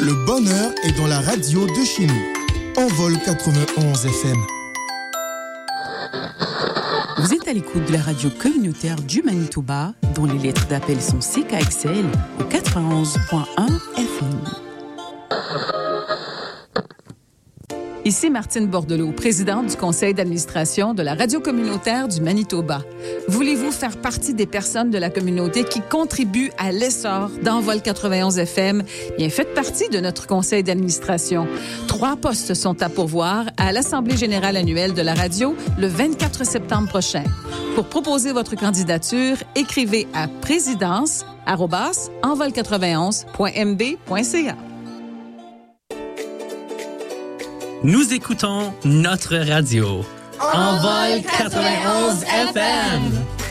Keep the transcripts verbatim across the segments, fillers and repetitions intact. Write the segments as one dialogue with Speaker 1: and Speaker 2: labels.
Speaker 1: Le bonheur est dans la radio de chez nous. Envol quatre-vingt-onze F M.
Speaker 2: Vous êtes à l'écoute de la radio communautaire du Manitoba, dont les lettres d'appel sont C K X L au quatre-vingt-onze point un F M. Ici Martine Bordelot, présidente du conseil d'administration de la radio communautaire du Manitoba. Voulez-vous faire partie des personnes de la communauté qui contribuent à l'essor d'Envol quatre-vingt-onze F M? Bien, faites partie de notre conseil d'administration. Trois postes sont à pourvoir à l'Assemblée générale annuelle de la radio le vingt-quatre septembre prochain. Pour proposer votre candidature, écrivez à présidence arobase envol quatre-vingt-onze point m b point c a.
Speaker 3: Nous écoutons notre radio. Envol quatre-vingt-onze F M.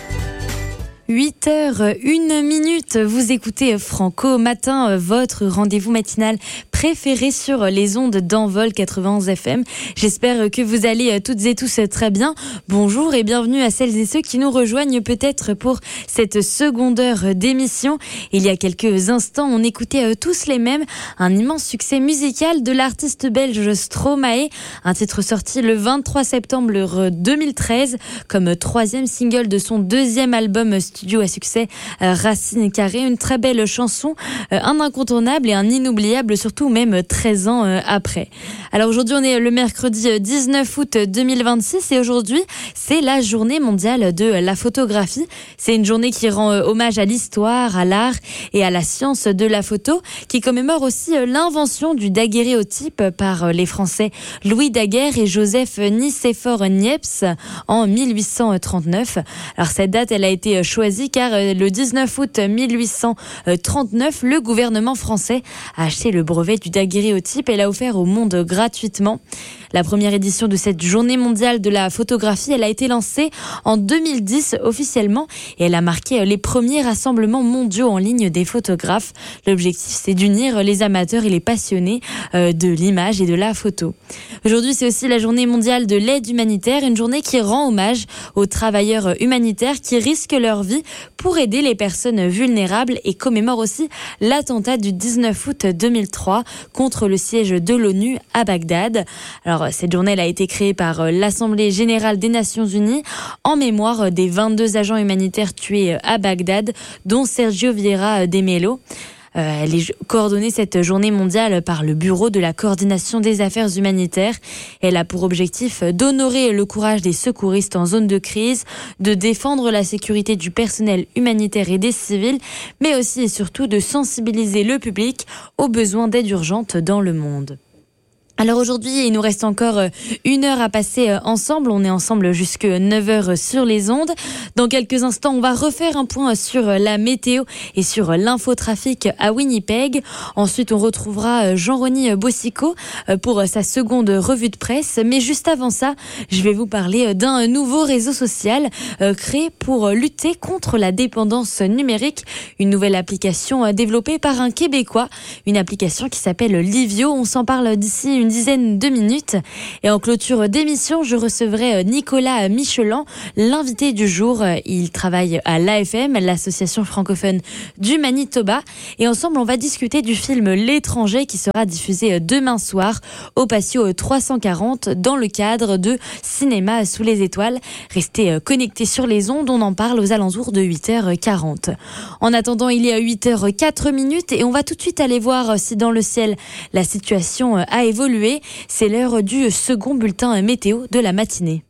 Speaker 4: huit heures une minute, vous écoutez Franco Matin, votre rendez-vous matinal préféré sur les ondes d'Envol quatre-vingt-onze F M. J'espère que vous allez toutes et tous très bien. Bonjour et bienvenue à celles et ceux qui nous rejoignent peut-être pour cette seconde heure d'émission. Il y a quelques instants, on écoutait tous les mêmes un immense succès musical de l'artiste belge Stromae, un titre sorti le vingt-trois septembre deux mille treize comme troisième single de son deuxième album studio à succès Racine Carrée. Une très belle chanson, un incontournable et un inoubliable, surtout même treize ans après. Alors aujourd'hui, on est le mercredi dix-neuf août deux mille vingt-six et aujourd'hui, c'est la journée mondiale de la photographie. C'est une journée qui rend hommage à l'histoire, à l'art et à la science de la photo, qui commémore aussi l'invention du daguerréotype par les Français Louis Daguerre et Joseph Nicéphore Niepce en mille huit cent trente-neuf. Alors cette date, elle a été choisie car le dix-neuf août mille huit cent trente-neuf, le gouvernement français a acheté le brevet du daguerréotype et l'a offert au monde gratuitement. La première édition de cette journée mondiale de la photographie, elle a été lancée en deux mille dix officiellement et elle a marqué les premiers rassemblements mondiaux en ligne des photographes. L'objectif, c'est d'unir les amateurs et les passionnés de l'image et de la photo. Aujourd'hui, c'est aussi la journée mondiale de l'aide humanitaire, une journée qui rend hommage aux travailleurs humanitaires qui risquent leur vie pour aider les personnes vulnérables et commémore aussi l'attentat du dix-neuf août deux mille trois contre le siège de l'ONU à Bagdad. Alors, cette journée elle a été créée par l'Assemblée générale des Nations Unies en mémoire des vingt-deux agents humanitaires tués à Bagdad, dont Sergio Vieira de Mello. Euh, elle est coordonnée cette journée mondiale par le Bureau de la coordination des affaires humanitaires. Elle a pour objectif d'honorer le courage des secouristes en zone de crise, de défendre la sécurité du personnel humanitaire et des civils, mais aussi et surtout de sensibiliser le public aux besoins d'aide urgente dans le monde. Alors aujourd'hui, il nous reste encore une heure à passer ensemble. On est ensemble jusque neuf heures sur les ondes. Dans quelques instants, on va refaire un point sur la météo et sur l'infotrafic à Winnipeg. Ensuite, on retrouvera Jean-Rony Bossico pour sa seconde revue de presse. Mais juste avant ça, je vais vous parler d'un nouveau réseau social créé pour lutter contre la dépendance numérique. Une nouvelle application développée par un Québécois. Une application qui s'appelle Livio. On s'en parle d'ici une dizaine de minutes. Et en clôture d'émission, je recevrai Nicolas Michelan, l'invité du jour. Il travaille à l'A F M, l'association francophone du Manitoba. Et ensemble, on va discuter du film L'étranger qui sera diffusé demain soir au Patio trois cent quarante dans le cadre de Cinéma sous les étoiles. Restez connectés sur les ondes, on en parle aux alentours de huit heures quarante. En attendant, il est huit heures quatre minutes et on va tout de suite aller voir si dans le ciel la situation a évolué. C'est l'heure du second bulletin météo de la matinée.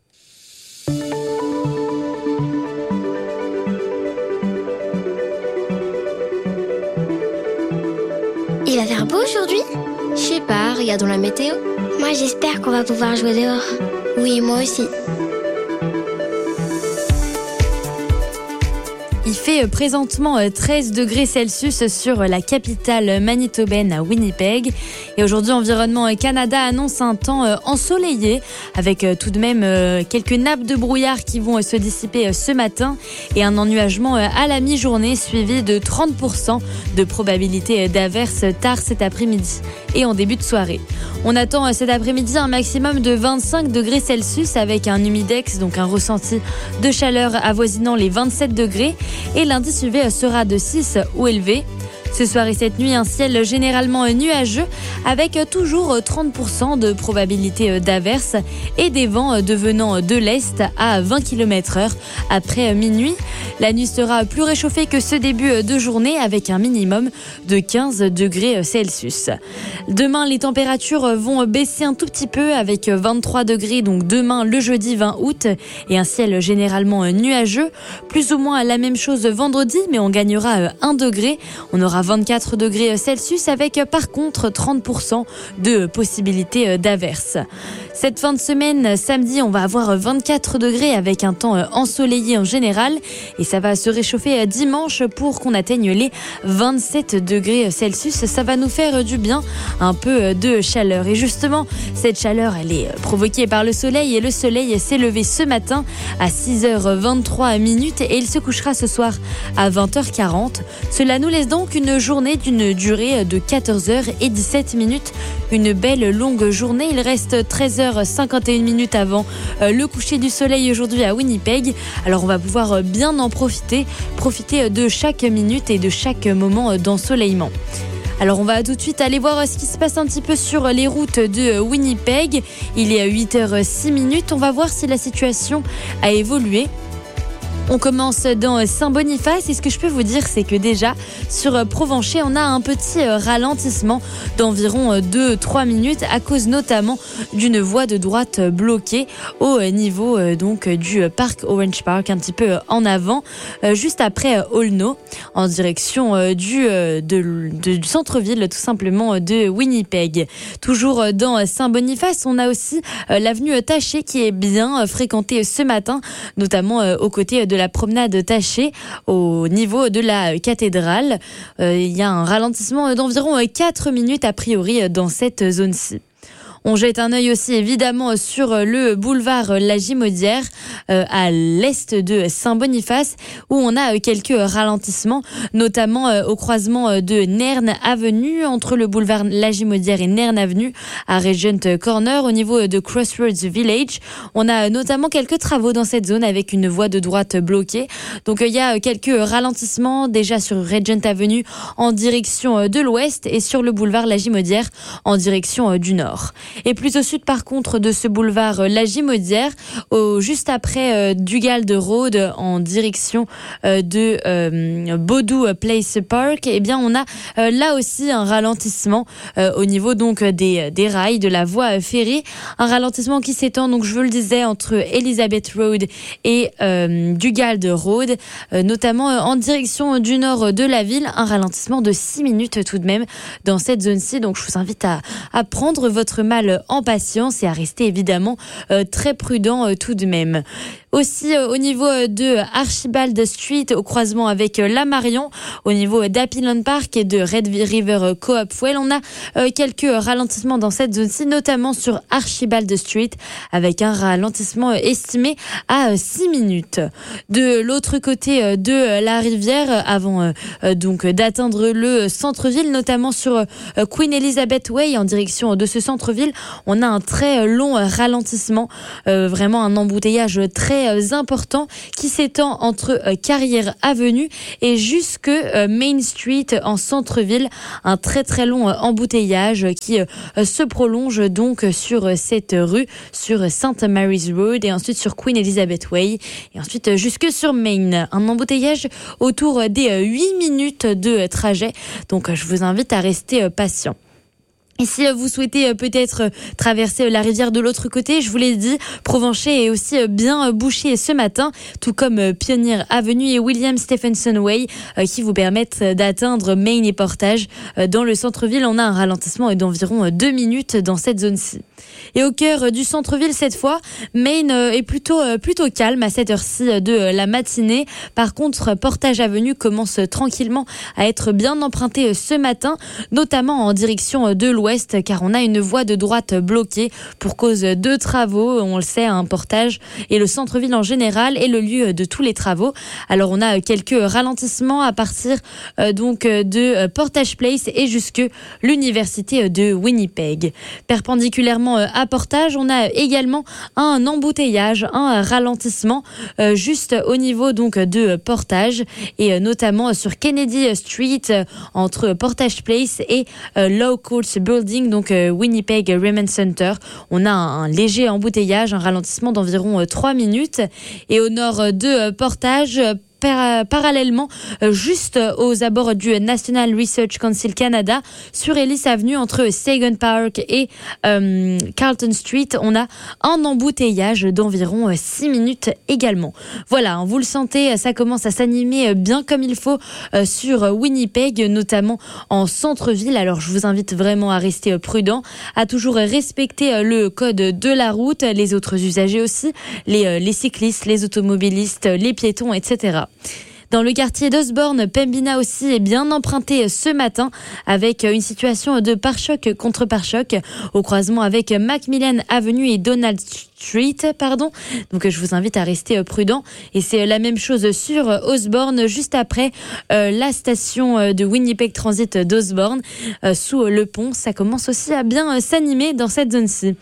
Speaker 5: Il va faire beau aujourd'hui ?
Speaker 6: Je sais pas, regardons la météo.
Speaker 5: Moi j'espère qu'on va pouvoir jouer dehors.
Speaker 6: Oui, moi aussi.
Speaker 4: Il fait présentement treize degrés Celsius sur la capitale manitobaine à Winnipeg. Et aujourd'hui, Environnement Canada annonce un temps ensoleillé avec tout de même quelques nappes de brouillard qui vont se dissiper ce matin et un ennuagement à la mi-journée suivi de trente pour cent de probabilité d'averse tard cet après-midi et en début de soirée. On attend cet après-midi un maximum de vingt-cinq degrés Celsius avec un humidex, donc un ressenti de chaleur avoisinant les vingt-sept degrés. Et l'indice U V sera de six ou élevé. Ce soir et cette nuit, un ciel généralement nuageux avec toujours trente pour cent de probabilité d'averse et des vents devenant de l'est à vingt kilomètres heure après minuit. La nuit sera plus réchauffée que ce début de journée avec un minimum de quinze degrés Celsius. Demain, les températures vont baisser un tout petit peu avec vingt-trois degrés, donc demain le jeudi vingt août et un ciel généralement nuageux. Plus ou moins la même chose vendredi, mais on gagnera un degré. On aura vingt-quatre degrés Celsius avec par contre trente pour cent de possibilité d'averse. Cette fin de semaine, samedi, on va avoir vingt-quatre degrés avec un temps ensoleillé en général et ça va se réchauffer dimanche pour qu'on atteigne les vingt-sept degrés Celsius. Ça va nous faire du bien, un peu de chaleur. Et justement, cette chaleur, elle est provoquée par le soleil et le soleil s'est levé ce matin à six heures vingt-trois minutes et il se couchera ce soir à vingt heures quarante. Cela nous laisse donc une journée d'une durée de quatorze heures dix-sept minutes. Une belle longue journée. Il reste treize heures cinquante et une minutes avant le coucher du soleil aujourd'hui à Winnipeg. Alors on va pouvoir bien en profiter, profiter de chaque minute et de chaque moment d'ensoleillement. Alors on va tout de suite aller voir ce qui se passe un petit peu sur les routes de Winnipeg. Il est à huit heures six minutes. On va voir si la situation a évolué. On commence dans Saint-Boniface et ce que je peux vous dire, c'est que déjà sur Provencher, on a un petit ralentissement d'environ deux à trois minutes à cause notamment d'une voie de droite bloquée au niveau donc du parc Orange Park, un petit peu en avant, juste après Aulneau, en direction du, de, de, du centre-ville tout simplement de Winnipeg. Toujours dans Saint-Boniface, on a aussi l'avenue Taché qui est bien fréquentée ce matin, notamment aux côtés de la promenade Taché au niveau de la cathédrale. Euh, il y a un ralentissement d'environ quatre minutes a priori dans cette zone-ci. On jette un œil aussi évidemment sur le boulevard La Gimaudière euh, à l'est de Saint-Boniface où on a quelques ralentissements, notamment euh, au croisement de Nerne Avenue entre le boulevard La Gimaudière et Nerne Avenue à Regent Corner au niveau de Crossroads Village. On a notamment quelques travaux dans cette zone avec une voie de droite bloquée. Donc euh, il y a quelques ralentissements déjà sur Regent Avenue en direction de l'ouest et sur le boulevard La Gimaudière en direction du nord. Et plus au sud, par contre, de ce boulevard euh, La Gimaudière, au, juste après euh, Dugald Road, en direction euh, de euh, Baudou Place Park, eh bien, on a euh, là aussi un ralentissement euh, au niveau donc des, des rails, de la voie ferrée. Un ralentissement qui s'étend, donc je vous le disais, entre Elizabeth Road et euh, Dugald Road, euh, notamment euh, en direction du nord de la ville. Un ralentissement de six minutes tout de même dans cette zone-ci. Donc, je vous invite à, à prendre votre mal en patience et à rester évidemment euh, très prudent euh, tout de même. Aussi euh, au niveau de Archibald Street au croisement avec euh, la Marion, au niveau d'Apiland Park et de Red River Co-op Fuel, on a euh, quelques ralentissements dans cette zone-ci, notamment sur Archibald Street avec un ralentissement estimé à six minutes. De l'autre côté euh, de la rivière, avant euh, donc d'atteindre le centre-ville, notamment sur euh, Queen Elizabeth Way en direction de ce centre-ville, on a un très long ralentissement, euh, vraiment un embouteillage très euh, important qui s'étend entre euh, Carrière Avenue et jusque euh, Main Street en centre-ville. Un très très long euh, embouteillage qui euh, se prolonge donc sur euh, cette rue, sur Saint Mary's Road et ensuite sur Queen Elizabeth Way et ensuite euh, jusque sur Main. Un embouteillage autour des euh, huit minutes de euh, trajet. Donc euh, je vous invite à rester euh, patient. Et si vous souhaitez peut-être traverser la rivière de l'autre côté, je vous l'ai dit, Provencher est aussi bien bouché ce matin, tout comme Pioneer Avenue et William Stephenson Way, qui vous permettent d'atteindre Main et Portage. Dans le centre-ville, on a un ralentissement d'environ deux minutes dans cette zone-ci. Et au cœur du centre-ville, cette fois, Main est plutôt, plutôt calme à cette heure-ci de la matinée. Par contre, Portage Avenue commence tranquillement à être bien emprunté ce matin, notamment en direction de l'ouest, car on a une voie de droite bloquée pour cause de travaux. On le sait, un Portage et le centre-ville en général est le lieu de tous les travaux. Alors on a quelques ralentissements à partir euh, donc de Portage Place et jusque l'université de Winnipeg. Perpendiculairement notamment à Portage. On a également un embouteillage, un ralentissement euh, juste au niveau donc de Portage et euh, notamment sur Kennedy Street euh, entre Portage Place et euh, Law Courts Building, donc euh, Winnipeg Remand Center. On a un, un léger embouteillage, un ralentissement d'environ euh, trois minutes. Et au nord de euh, Portage, euh, Par- parallèlement, euh, juste aux abords du National Research Council Canada, sur Ellis Avenue, entre Sagan Park et euh, Carlton Street, on a un embouteillage d'environ six minutes également. Voilà, hein, vous le sentez, ça commence à s'animer bien comme il faut euh, sur Winnipeg, notamment en centre-ville. Alors je vous invite vraiment à rester prudent, à toujours respecter le code de la route, les autres usagers aussi, les, les cyclistes, les automobilistes, les piétons, et cetera. Dans le quartier d'Osborne, Pembina aussi est bien emprunté ce matin avec une situation de pare-choc contre pare-choc au croisement avec Macmillan Avenue et Donald Street, pardon. Donc je vous invite à rester prudent. Et c'est la même chose sur Osborne, juste après euh, la station de Winnipeg Transit d'Osborne, euh, sous le pont. Ça commence aussi à bien s'animer dans cette zone-ci.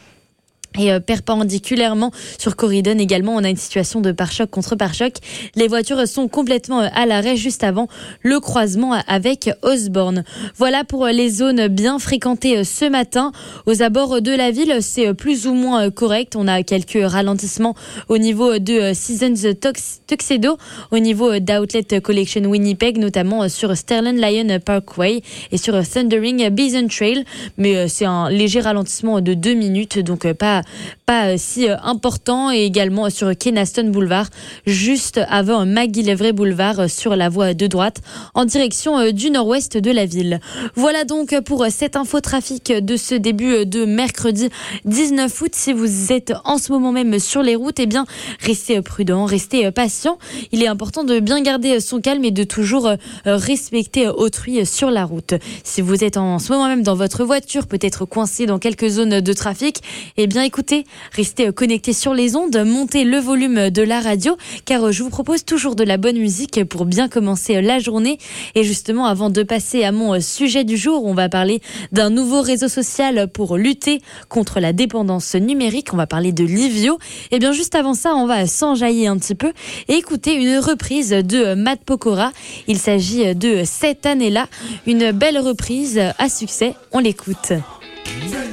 Speaker 4: Et euh, perpendiculairement sur Corridon également, on a une situation de pare-choc contre pare-choc. Les voitures sont complètement à l'arrêt juste avant le croisement avec Osborne. Voilà pour les zones bien fréquentées ce matin. Aux abords de la ville, c'est plus ou moins correct. On a quelques ralentissements au niveau de Seasons Tuxedo, au niveau d'Outlet Collection Winnipeg, notamment sur Sterling Lion Parkway et sur Thundering Bison Trail. Mais c'est un léger ralentissement de deux minutes, donc pas pas si important, et également sur Kenaston Boulevard, juste avant McGillivray Boulevard, sur la voie de droite, en direction du nord-ouest de la ville. Voilà donc pour cette info trafic de ce début de mercredi dix-neuf août. Si vous êtes en ce moment même sur les routes, eh bien, restez prudent, restez patient. Il est important de bien garder son calme et de toujours respecter autrui sur la route. Si vous êtes en ce moment même dans votre voiture, peut-être coincé dans quelques zones de trafic, eh bien, écoutez, restez connectés sur les ondes, montez le volume de la radio, car je vous propose toujours de la bonne musique pour bien commencer la journée. Et justement, avant de passer à mon sujet du jour, on va parler d'un nouveau réseau social pour lutter contre la dépendance numérique. On va parler de Livio. Et bien, juste avant ça, on va s'enjailler un petit peu et écouter une reprise de Matt Pokora. Il s'agit de Cette année-là, une belle reprise à succès. On l'écoute.